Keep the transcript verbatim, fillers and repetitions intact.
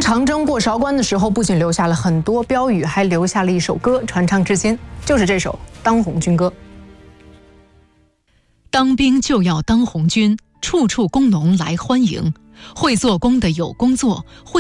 长征过韶关的时候，不仅留下了很多标语，还留下了一首歌，传唱至今，就是这首《当红军歌》。 当兵就要当红军，处处工农来欢迎，会做工的有工作，会